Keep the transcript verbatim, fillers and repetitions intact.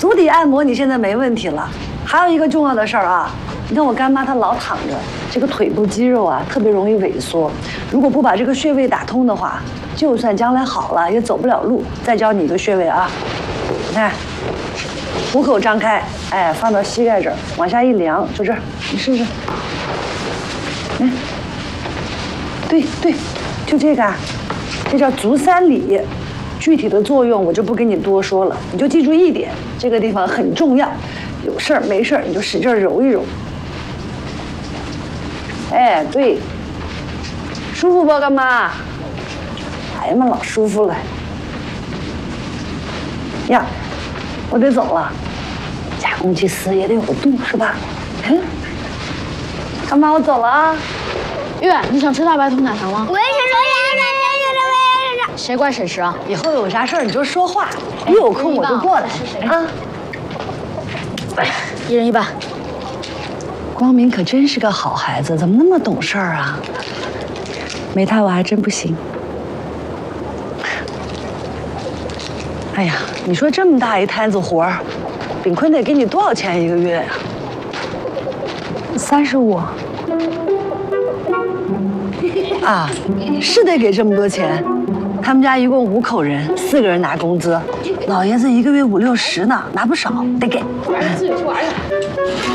足底按摩你现在没问题了。还有一个重要的事儿啊，你看我干妈她老躺着，这个腿部肌肉啊特别容易萎缩，如果不把这个穴位打通的话，就算将来好了也走不了路。再教你一个穴位啊，你看，虎口张开，哎，放到膝盖这儿，往下一量，就这儿，你试试。嗯，对对，就这个啊，这叫足三里。具体的作用我就不跟你多说了，你就记住一点，这个地方很重要，有事儿没事儿你就使劲揉一揉。哎，对，舒服不，干妈？哎呀妈，老舒服了。呀，我得走了，加公济私也得有个度，是吧？嗯，干妈，我走了啊。 月，你想吃大白兔奶糖吗？ 我也想吃，我也想吃，我也想吃。 谁怪谁吃啊？ 以后有啥事儿你就说话，一有空我就过来啊。 一人一半。 光明可真是个好孩子，怎么那么懂事儿啊？没他我还真不行。哎呀，你说这么大一摊子活儿，炳坤得给你多少钱一个月呀？ 三十五。 啊，是得给这么多钱。他们家一共五口人，四个人拿工资，老爷子一个月五六十呢，拿不少，得给。 自己去玩去。